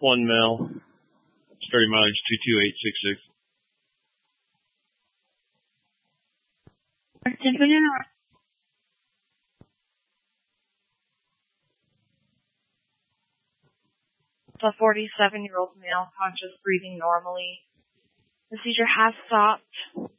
1 male. Starting mileage 22866. A 47-year-old male, conscious, breathing normally. The seizure has stopped.